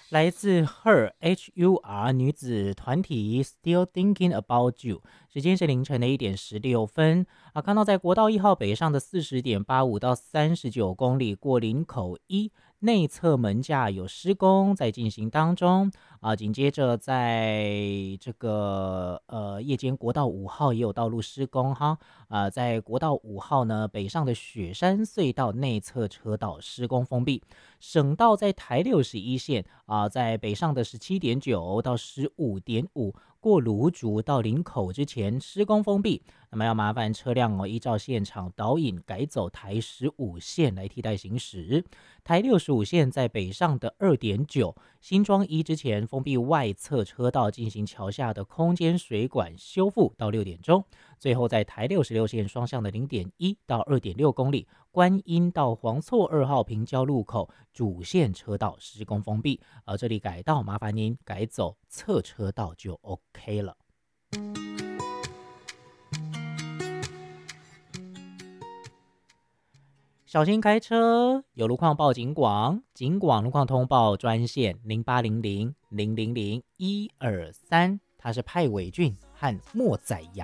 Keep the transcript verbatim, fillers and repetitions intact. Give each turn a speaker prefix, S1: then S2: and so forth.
S1: 来自 Her H U R 女子团体 Still Thinking About You，时间是凌晨的一点十六分啊。看到在国道一号北上的四十点八五到三十九公里过林口一内侧门架有施工在进行当中啊。紧接着在这个呃夜间国道五号也有道路施工哈啊，在国道五号呢北上的雪山隧道内侧车道施工封闭。省道在台六十一线啊，在北上的十七点九到十五点五过芦竹到林口之前施工封闭，那么要麻烦车辆哦依照现场导引改走台十五线来替代行驶。台六十五线在北上的二点九新庄一之前封闭外侧车道进行桥下的空间水管修复到六点钟。最后在台六十六线双向的零点一到二点六公里观音到黄厝二号平交路口主线车道施工封闭，而这里改道麻烦您改走侧车道就 OK 了。小心开车，有路况报警广，警广路况通报专线零八零零零零零一二三，它是派伟俊和莫仔阳。